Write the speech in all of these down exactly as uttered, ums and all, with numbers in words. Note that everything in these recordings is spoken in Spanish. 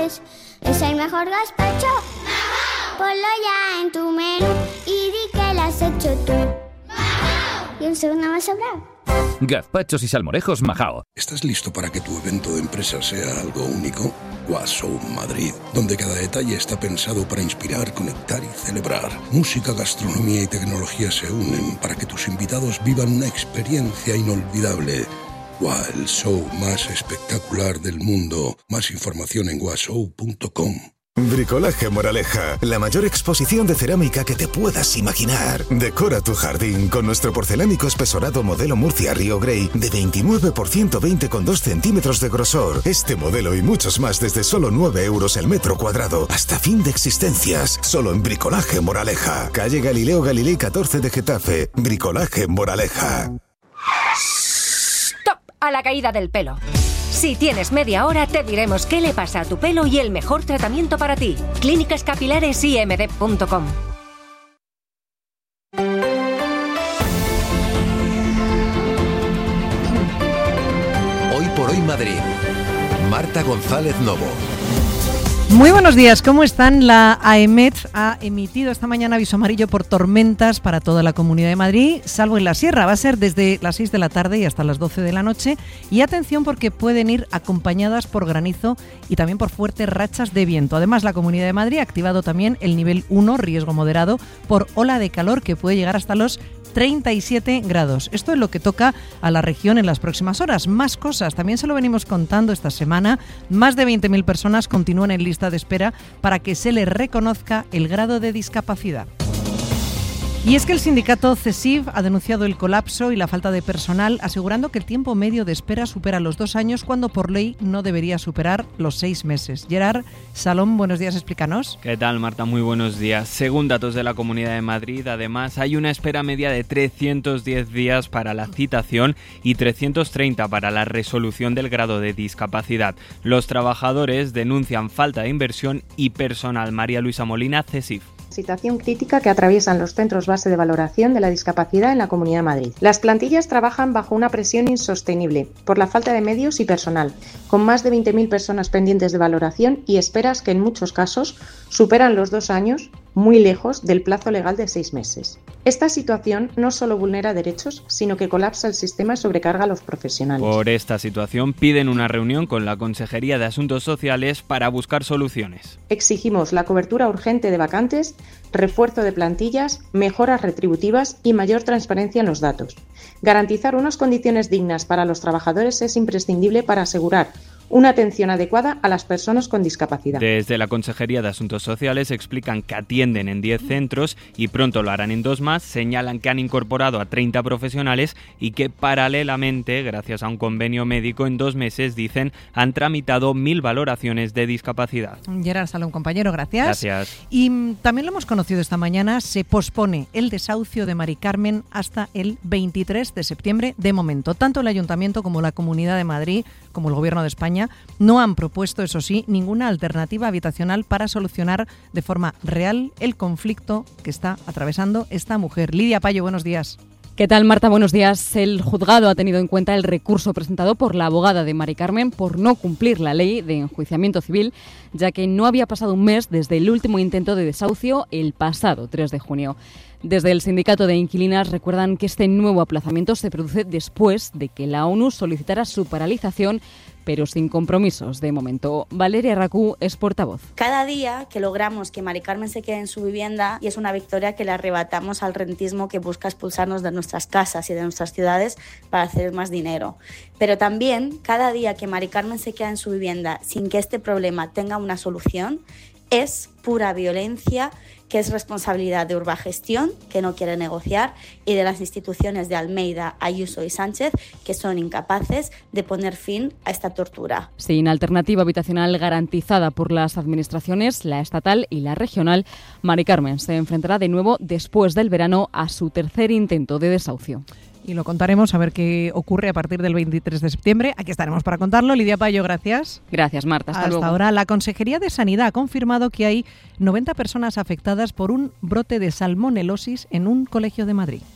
es, es el mejor gazpacho. ¡Majao! Ponlo ya en tu menú y di que lo has hecho tú. ¡Majao! Y un segundo más sobrado. Gazpachos y salmorejos Majao. ¿Estás listo para que tu evento de empresa sea algo único? WhatsApp Madrid, donde cada detalle está pensado para inspirar, conectar y celebrar. Música, gastronomía y tecnología se unen para que tus invitados vivan una experiencia inolvidable. Wow, el show más espectacular del mundo. Más información en guashow punto com. Bricolaje Moraleja, la mayor exposición de cerámica que te puedas imaginar. Decora tu jardín con nuestro porcelánico espesorado modelo Murcia Río Grey de veintinueve por ciento veinte con dos centímetros de grosor. Este modelo y muchos más desde solo nueve euros el metro cuadrado. Hasta fin de existencias. Solo en Bricolaje Moraleja. Calle Galileo Galilei catorce de Getafe. Bricolaje Moraleja. ¡Stop! A la caída del pelo. Si tienes media hora, te diremos qué le pasa a tu pelo y el mejor tratamiento para ti. Clínicas Capilares I M D punto com. Hoy por hoy Madrid. Marta González Novo. Muy buenos días, ¿cómo están? La AEMET ha emitido esta mañana aviso amarillo por tormentas para toda la Comunidad de Madrid, salvo en la Sierra. Va a ser desde las seis de la tarde y hasta las doce de la noche. Y atención porque pueden ir acompañadas por granizo y también por fuertes rachas de viento. Además, la Comunidad de Madrid ha activado también el nivel uno, riesgo moderado, por ola de calor que puede llegar hasta los treinta y siete grados. Esto es lo que toca a la región en las próximas horas. Más cosas, también se lo venimos contando esta semana. Más de veinte mil personas continúan en lista de espera para que se les reconozca el grado de discapacidad. Y es que el sindicato CESIF ha denunciado el colapso y la falta de personal, asegurando que el tiempo medio de espera supera los dos años cuando por ley no debería superar los seis meses. Gerard Salom, buenos días, explícanos. ¿Qué tal, Marta? Muy buenos días. Según datos de la Comunidad de Madrid, además, hay una espera media de trescientos diez días para la citación y trescientos treinta para la resolución del grado de discapacidad. Los trabajadores denuncian falta de inversión y personal. María Luisa Molina, CESIF. Situación crítica que atraviesan los centros base de valoración de la discapacidad en la Comunidad de Madrid. Las plantillas trabajan bajo una presión insostenible por la falta de medios y personal, con más de veinte mil personas pendientes de valoración y esperas que en muchos casos superan los dos años, muy lejos del plazo legal de seis meses. Esta situación no solo vulnera derechos, sino que colapsa el sistema y sobrecarga a los profesionales. Por esta situación piden una reunión con la Consejería de Asuntos Sociales para buscar soluciones. Exigimos la cobertura urgente de vacantes, refuerzo de plantillas, mejoras retributivas y mayor transparencia en los datos. Garantizar unas condiciones dignas para los trabajadores es imprescindible para asegurar una atención adecuada a las personas con discapacidad. Desde la Consejería de Asuntos Sociales explican que atienden en diez centros y pronto lo harán en dos más, señalan que han incorporado a treinta profesionales y que paralelamente, gracias a un convenio médico, en dos meses, dicen, han tramitado mil valoraciones de discapacidad. Gerard Salón, compañero, gracias. Gracias. Y mm, también lo hemos conocido esta mañana, se pospone el desahucio de Mari Carmen hasta el veintitrés de septiembre de momento. Tanto el Ayuntamiento como la Comunidad de Madrid, como el Gobierno de España, no han propuesto, eso sí, ninguna alternativa habitacional para solucionar de forma real el conflicto que está atravesando esta mujer. Lidia Payo, buenos días. ¿Qué tal, Marta? Buenos días. El juzgado ha tenido en cuenta el recurso presentado por la abogada de Mari Carmen por no cumplir la ley de enjuiciamiento civil, ya que no había pasado un mes desde el último intento de desahucio el pasado tres de junio. Desde el sindicato de inquilinas recuerdan que este nuevo aplazamiento se produce después de que la ONU solicitara su paralización, pero sin compromisos de momento. Valeria Racú es portavoz. Cada día que logramos que Mari Carmen se quede en su vivienda y es una victoria que le arrebatamos al rentismo que busca expulsarnos de nuestras casas y de nuestras ciudades para hacer más dinero. Pero también cada día que Mari Carmen se queda en su vivienda sin que este problema tenga una solución es pura violencia, que es responsabilidad de Urbagestión, que no quiere negociar, y de las instituciones de Almeida, Ayuso y Sánchez, que son incapaces de poner fin a esta tortura. Sin alternativa habitacional garantizada por las administraciones, la estatal y la regional, Mari Carmen se enfrentará de nuevo después del verano a su tercer intento de desahucio. Y lo contaremos a ver qué ocurre a partir del veintitrés de septiembre. Aquí estaremos para contarlo. Lidia Payo, gracias. Gracias, Marta. Hasta, Hasta luego. ahora, la Consejería de Sanidad ha confirmado que hay noventa personas afectadas por un brote de salmonelosis en un colegio de Madrid.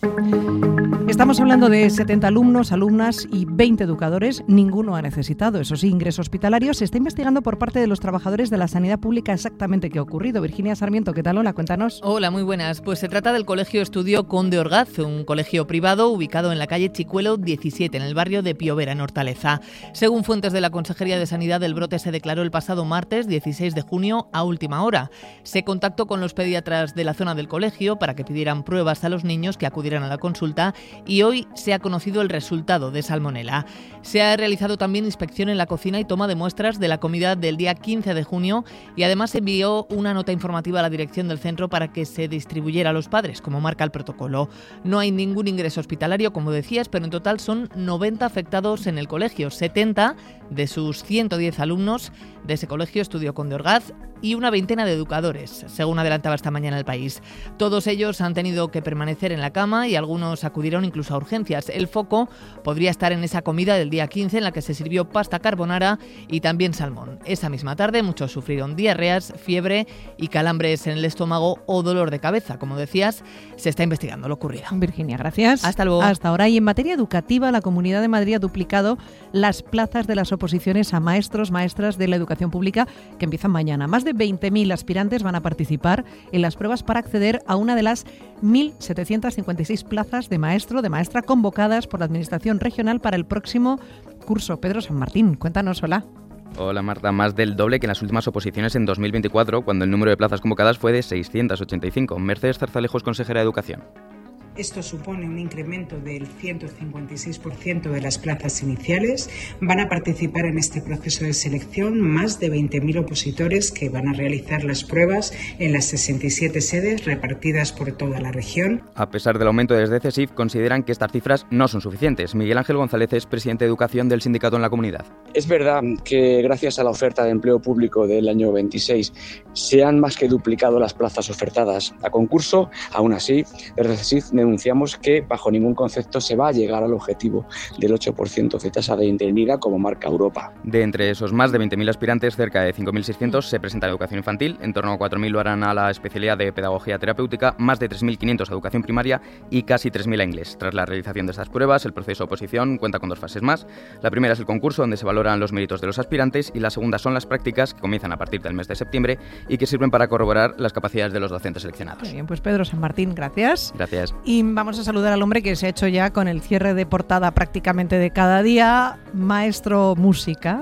Estamos hablando de setenta alumnos, alumnas y veinte educadores. Ninguno ha necesitado, eso sí, ingreso hospitalario. Se está investigando por parte de los trabajadores de la sanidad pública exactamente qué ha ocurrido. Virginia Sarmiento, ¿qué tal? Hola, cuéntanos. Hola, muy buenas. Pues se trata del Colegio Estudio Conde Orgaz, un colegio privado ubicado en la calle Chicuelo diecisiete, en el barrio de Piovera, en Hortaleza. Según fuentes de la Consejería de Sanidad, el brote se declaró el pasado martes dieciséis de junio a última hora. Se contactó con los pediatras de la zona del colegio para que pidieran pruebas a los niños que acudieran a la consulta y hoy se ha conocido el resultado de salmonela. Se ha realizado también inspección en la cocina y toma de muestras de la comida del día quince de junio y además se envió una nota informativa a la dirección del centro para que se distribuyera a los padres, como marca el protocolo. No hay ningún ingreso hospitalario, como decías, pero en total son noventa afectados en el colegio, setenta de sus ciento diez alumnos de ese colegio Estudio Conde Orgaz y una veintena de educadores, según adelantaba esta mañana El País. Todos ellos han tenido que permanecer en la cama y algunos acudieron incluso a urgencias. El foco podría estar en esa comida del día quince en la que se sirvió pasta carbonara y también salmón. Esa misma tarde muchos sufrieron diarreas, fiebre y calambres en el estómago o dolor de cabeza. Como decías, se está investigando lo ocurrido. Virginia, gracias. Hasta luego. Hasta ahora. Y en materia educativa, la Comunidad de Madrid ha duplicado las plazas de las oposiciones a maestros, maestras de la educación pública que empiezan mañana. Más de veinte mil aspirantes van a participar en las pruebas para acceder a una de las mil setecientas cincuenta y seis plazas de maestro, de maestra convocadas por la Administración Regional para el próximo curso. Pedro San Martín, cuéntanos, hola. Hola Marta, más del doble que en las últimas oposiciones en dos mil veinticuatro, cuando el número de plazas convocadas fue de seiscientas ochenta y cinco. Mercedes Zarzalejos, consejera de Educación. Esto supone un incremento del ciento cincuenta y seis por ciento de las plazas iniciales. Van a participar en este proceso de selección más de veinte mil opositores que van a realizar las pruebas en las sesenta y siete sedes repartidas por toda la región. A pesar del aumento desde CESIF, consideran que estas cifras no son suficientes. Miguel Ángel González es presidente de Educación del sindicato en la comunidad. Es verdad que gracias a la oferta de empleo público del año veintiséis se han más que duplicado las plazas ofertadas a concurso. Aún así, desde CESIF denunciamos que bajo ningún concepto se va a llegar al objetivo del ocho por ciento de tasa de interinidad como marca Europa. De entre esos más de veinte mil aspirantes, cerca de cinco mil seiscientos se presentan a educación infantil, en torno a cuatro mil lo harán a la especialidad de pedagogía terapéutica, más de tres mil quinientos a educación primaria y casi tres mil a inglés. Tras la realización de estas pruebas, el proceso de oposición cuenta con dos fases más. La primera es el concurso, donde se valoran los méritos de los aspirantes, y la segunda son las prácticas, que comienzan a partir del mes de septiembre y que sirven para corroborar las capacidades de los docentes seleccionados. Muy bien, pues Pedro San Martín, gracias. Gracias. Y vamos a saludar al hombre que se ha hecho ya con el cierre de portada prácticamente de cada día, maestro música.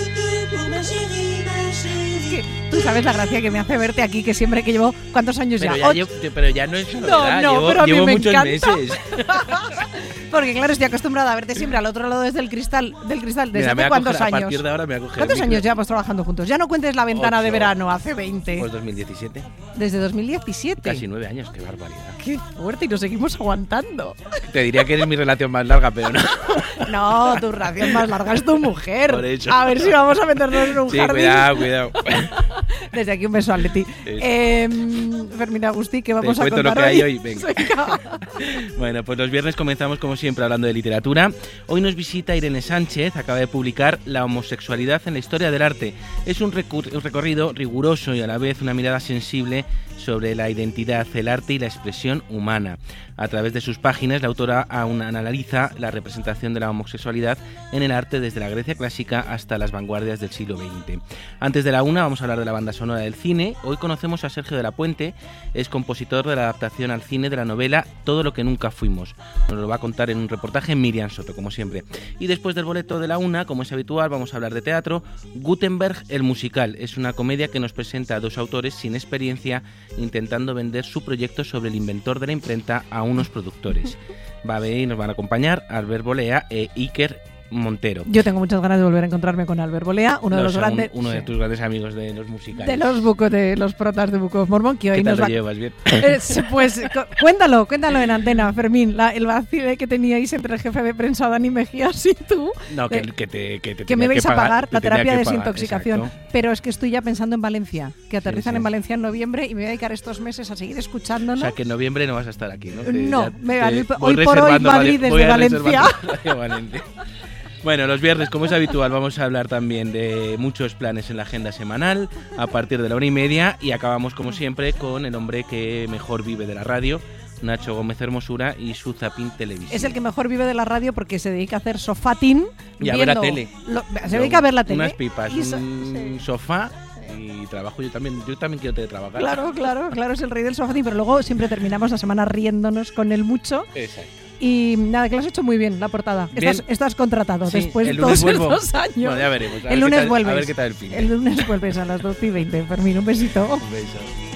Tú sabes la gracia que me hace verte aquí, que siempre que llevo... ¿Cuántos años pero ya? ya llevo, pero ya no es novedad, no, no, llevo, pero a mí llevo me muchos encanta. meses. Porque claro, estoy acostumbrada a verte siempre al otro lado desde el cristal. Del cristal ¿Desde Mira, hace cuántos coger, años? A partir de ahora me voy a coger ¿Cuántos el años llevamos trabajando juntos? Ya no cuentes la ventana Ocho. de verano, hace veinte. Pues dos mil diecisiete. Desde dos mil diecisiete. Casi nueve años, qué barbaridad. Qué fuerte, y nos seguimos aguantando. Te diría que eres mi relación más larga, pero no. No, tu relación más larga es tu mujer. Por eso. A ver si vamos a meternos en un sí, jardín. cuidado, cuidado. Desde aquí un beso a Leti. Eh, Fermín Agustí, ¿qué vamos Te a cuento contar lo que hoy? hay hoy, venga. Bueno, pues los viernes comenzamos como siempre hablando de literatura. Hoy nos visita Irene Sánchez, acaba de publicar La homosexualidad en la historia del arte. Es un, recur- un recorrido riguroso y a la vez una mirada sensible sobre la identidad, el arte y la expresión humana. A través de sus páginas, la autora aún analiza la representación de la homosexualidad en el arte desde la Grecia clásica hasta las vanguardias del siglo veinte. Antes de la una vamos a hablar de la banda sonora del cine. Hoy conocemos a Sergio de la Puente, es compositor de la adaptación al cine de la novela Todo lo que nunca fuimos. Nos lo va a contar en un reportaje Miriam Soto, como siempre. Y después del boleto de la una, como es habitual, vamos a hablar de teatro. Gutenberg, el musical, es una comedia que nos presenta a dos autores sin experiencia intentando vender su proyecto sobre el inventor de la imprenta a unos productores. Va a venir y nos van a acompañar Albert Bolea e Iker Montero. Yo tengo muchas ganas de volver a encontrarme con Albert Bolea, uno de los, los grandes... Un, uno de tus grandes amigos de los musicales. De los bucos, de los protas de Book of Mormon, que hoy ¿Qué tal nos lo va... llevas? ¿Bien? Eh, pues cuéntalo, cuéntalo en antena, Fermín, la, el vacile que teníais entre el jefe de prensa Dani Mejías y tú. No, que, de, que te que, te que me vais que a pagar te la terapia de pagar, desintoxicación. exacto. Pero es que estoy ya pensando en Valencia, que aterrizan sí, sí. en Valencia en noviembre y me voy a dedicar estos meses a seguir escuchándonos. O sea, que en noviembre no vas a estar aquí, ¿no? Te, no, me, te, te, hoy por hoy Madrid desde Valencia. Valencia. Bueno, los viernes, como es habitual, vamos a hablar también de muchos planes en la agenda semanal a partir de la una y media y acabamos, como siempre, con el hombre que mejor vive de la radio, Nacho Gómez Hermosura y su Zapín Televisión. Es el que mejor vive de la radio porque se dedica a hacer sofatín. Y a ver la tele. Lo, se dedica a ver la tele. Unas pipas, y so, un sí. sofá y trabajo. Yo también yo también quiero teletrabajar. Claro, claro, claro, es el rey del sofatín, pero luego siempre terminamos la semana riéndonos con él mucho. Exacto. Y nada, que lo has hecho muy bien, la portada. Bien. Estás, estás contratado Sí, después de el todos lunes vuelvo. estos años. Bueno, ya veremos. A el ver lunes tal, vuelves. A ver qué tal el fin. El lunes vuelves a las doce y veinte. Fermín, un besito. Un beso.